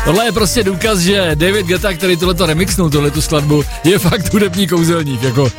Tohle je prostě důkaz, že David Guetta, který tohleto remixnul, tuhletu skladbu, je fakt hudební kouzelník, jako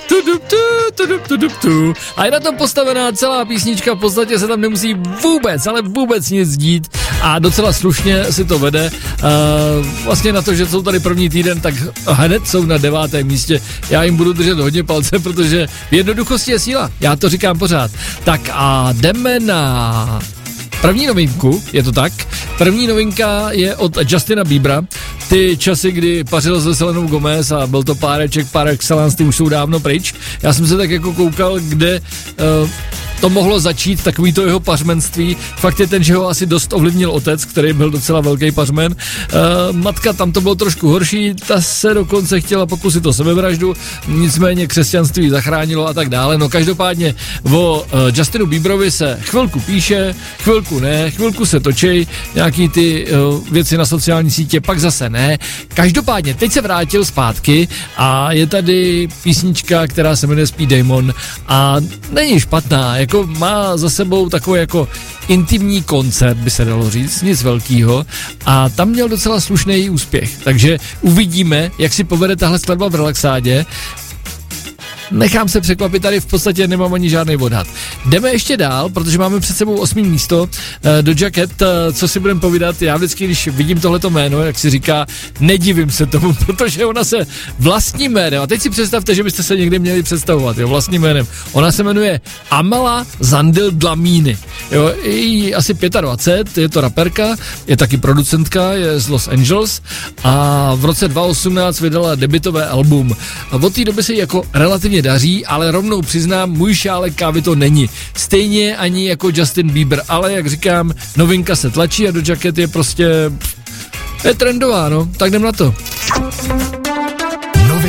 a je na tom postavená celá písnička, v podstatě se tam nemusí vůbec, ale vůbec nic dít a docela slušně si to vede. Vlastně na to, že jsou tady první týden, tak hned jsou na 9. místě. Já jim budu držet hodně palce, protože v jednoduchosti je síla. Já to říkám pořád. Tak a jdeme na první novinku, je to tak? První novinka je od Justina Biebera. Ty časy, kdy pařil se Selenou Gomez a byl to páreček par excellence, ty už jsou dávno pryč. Já jsem se tak jako koukal, kde to mohlo začít, takový to jeho pařmenství. Fakt je ten, že ho asi dost ovlivnil otec, který byl docela velký pařmen. Matka, tam to bylo trošku horší, ta se dokonce chtěla pokusit o sebevraždu, nicméně křesťanství zachránilo a tak dále. No každopádně o Justinu Bieberovi se chvilku píše, chvilku ne, chvilku se točí nějaký ty věci na sociální sítě, pak zase ne. Každopádně teď se vrátil zpátky a je tady písnička, která se jmenuje Speed Demon a není špatná, jako má za sebou takový jako intimní koncert, by se dalo říct, nic velkýho a tam měl docela slušný úspěch, takže uvidíme, jak si povede tahle skladba v relaxádě. Nechám se překvapit, tady v podstatě nemám ani žádný odhad. Jdeme ještě dál, protože máme před sebou 8. místo do Cat, co si budeme povídat. Já vždycky, když vidím tohleto jméno, jak si říká, nedivím se tomu, protože ona se vlastním jménem, a teď si představte, že byste se někdy měli představovat, jo, vlastním jménem. Ona se jmenuje Amala Zandil Dlamini. Jo, jí asi 25, je to raperka, je taky producentka, je z Los Angeles a v roce 2018 vydala debutové album. A od té doby se jí jako relativně daří, ale rovnou přiznám, můj šálek kávy to není. Stejně ani jako Justin Bieber, ale jak říkám, novinka se tlačí a Doja Cat je prostě je trendová, no, tak jdem na to.